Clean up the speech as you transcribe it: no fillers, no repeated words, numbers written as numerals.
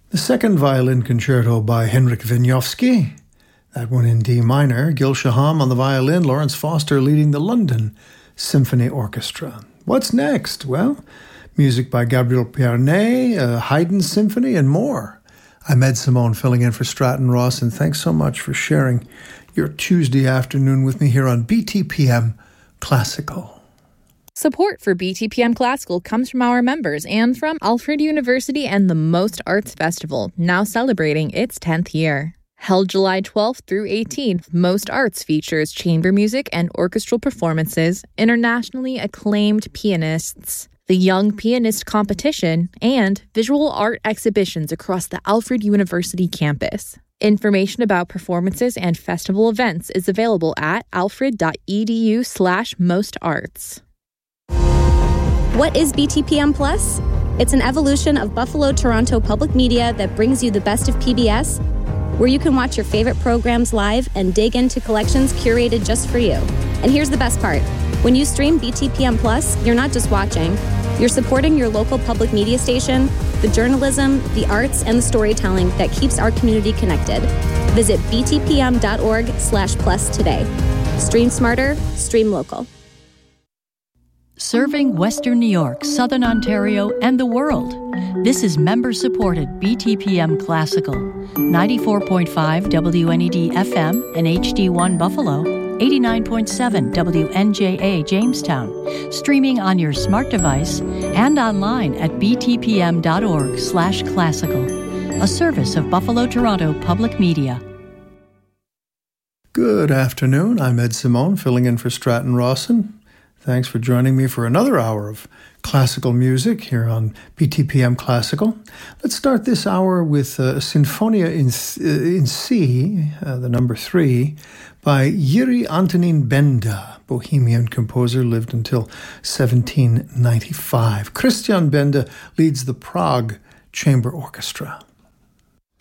The second violin concerto by Henryk Wieniawski, that one in D minor, Gil Shaham on the violin, Lawrence Foster leading the London Symphony Orchestra. What's next? Well, music by Gabriel Pierné, a Haydn Symphony, and more. I'm Ed Simone, filling in for Stratton Ross, and thanks so much for sharing your Tuesday afternoon with me here on BTPM Classical. Support for BTPM Classical comes from our members and from Alfred University and the Most Arts Festival, now celebrating its 10th year. Held July 12th through 18th, Most Arts features chamber music and orchestral performances, internationally acclaimed pianists, the Young Pianist Competition, and visual art exhibitions across the Alfred University campus. Information about performances and festival events is available at alfred.edu/mostarts. What is BTPM Plus? It's an evolution of Buffalo Toronto Public Media that brings you the best of PBS, where you can watch your favorite programs live and dig into collections curated just for you. And here's the best part. When you stream BTPM Plus, you're not just watching. You're supporting your local public media station, the journalism, the arts, and the storytelling that keeps our community connected. Visit btpm.org/plus today. Stream smarter, stream local. Serving Western New York, Southern Ontario, and the world. This is member-supported BTPM Classical, 94.5 WNED FM and HD1 Buffalo, 89.7 WNJA Jamestown, streaming on your smart device and online at btpm.org/classical, a service of Buffalo Toronto Public Media. Good afternoon. I'm Ed Simone, filling in for Stratton Rawson. Thanks for joining me for another hour of classical music here on BTPM Classical. Let's start this hour with Sinfonia in C, the number 3, by Jiří Antonín Benda, Bohemian composer, lived until 1795. Christian Benda leads the Prague Chamber Orchestra.